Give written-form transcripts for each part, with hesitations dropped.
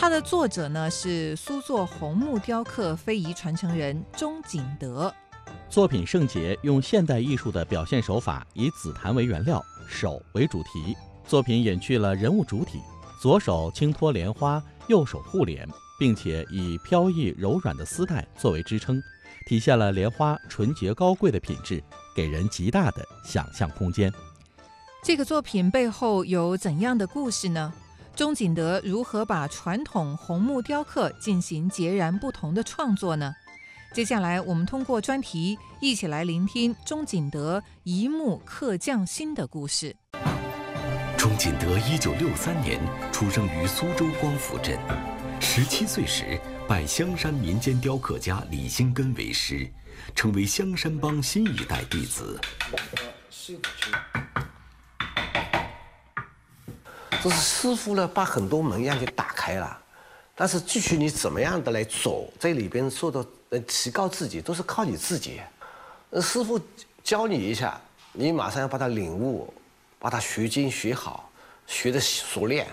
它的作者呢是苏作红木雕刻非遗传承人钟景德。 作品圣洁用现代艺术的表现手法，以紫檀为原料，手为主题。作品隐去了人物主体，左手轻托莲花，右手护莲，并且以飘逸柔软的丝带作为支撑，体现了莲花纯洁高贵的品质，给人极大的想象空间。 这个作品背后有怎样的故事呢？钟景德如何把传统红木雕刻进行截然不同的创作呢？接下来我们通过专题一起来聆听钟景德一木刻匠心的故事。 钟景德1963年出生于苏州光福镇，17岁时拜香山民间雕刻家李兴根为师，成为香山帮新一代弟子。 这是师傅呢，把很多门样给打开了，但是具体你怎么样的来走，这里边说的提高自己，都是靠你自己。师傅教你一下，你马上要把它领悟，把它学精学好，学得熟练。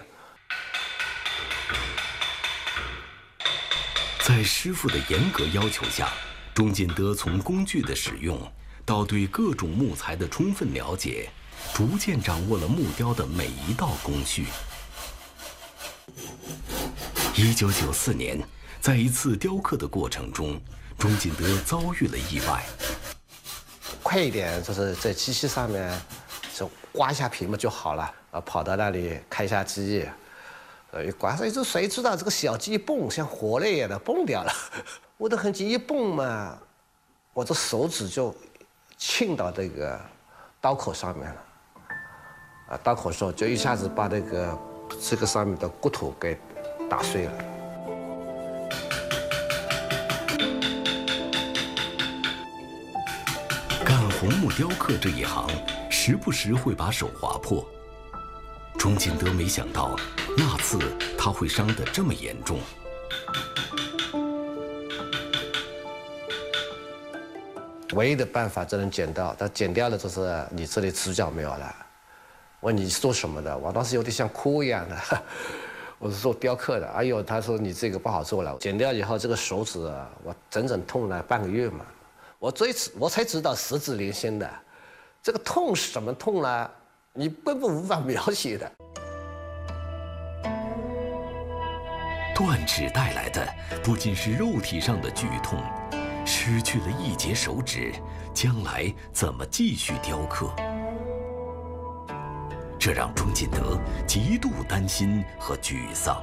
在师傅的严格要求下，钟景德从工具的使用到对各种木材的充分了解，逐渐掌握了木雕的每一道工序。1994年，在一次雕刻的过程中，钟景德遭遇了意外。 快一点，就是在机器上面就刮一下屏幕就好了啊，跑到那里开一下机，一刮，谁知道这个小鸡一蹦，像活了一样的蹦掉了。我的痕迹一蹦嘛，我这手指就沁到这个刀口上面了。刀口时候就一下子把这个上面的骨头给打碎了。 干红木雕刻这一行，时不时会把手划破。钟景德没想到，那次他会伤得这么严重。 唯一的办法只能剪掉，但剪掉了就是你这里指甲没有了。问你是做什么的？我当时有点像哭一样的。我是做雕刻的。哎呦，他说你这个不好做了。剪掉以后，这个手指我整整痛了半个月嘛。我才知道十指连心的，这个痛是什么痛呢？你根本无法描写的。 断指带来的不仅是肉体上的剧痛，失去了一节手指，将来怎么继续雕刻？这让钟景德极度担心和沮丧。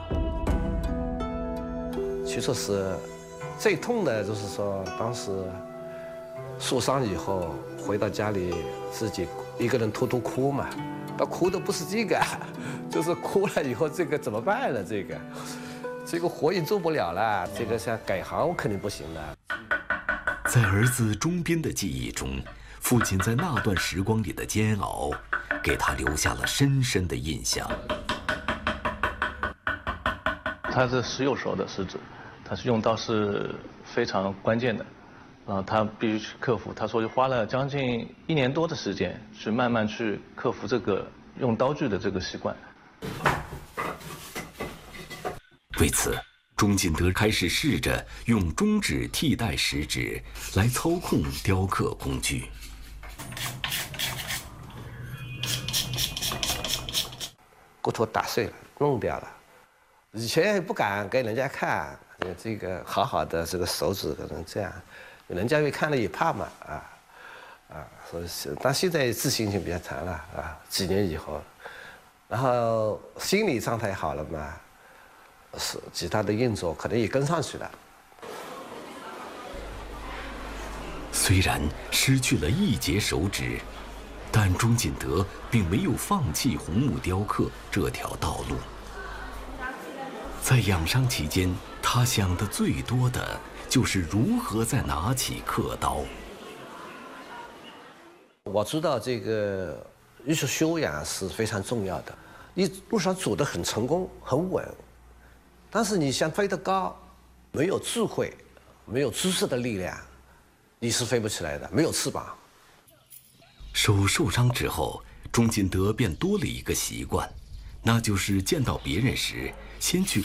其实是最痛的，就是说当时受伤以后回到家里，自己一个人偷偷哭嘛。他哭的不是这个，就是哭了以后这个怎么办呢？这个活也做不了了，这个想改行我肯定不行了。 在儿子钟斌的记忆中，父亲在那段时光里的煎熬，给他留下了深深的印象。 他是石有手的食指，他是用刀是非常关键的，他必须去克服。他说就花了将近1年多的时间，去慢慢去克服这个用刀具的这个习惯。 为此，钟景德开始试着用中指替代食指来操控雕刻工具。 骨头打碎了，弄掉了。以前也不敢给人家看，这个好好的这个手指可能这样，人家会看了也怕嘛，所以但现在自信心比较强了几年以后，然后心理状态好了嘛，是其他的运作可能也跟上去了。 虽然失去了一节手指，但钟景德并没有放弃红木雕刻这条道路。在养伤期间，他想的最多的就是如何再拿起刻刀。 我知道这个艺术修养是非常重要的，你路上走得很成功很稳，但是你想飞得高，没有智慧，没有知识的力量，你是飞不起来的，没有翅膀。 手受伤之后，钟景德便多了一个习惯，那就是见到别人时，先去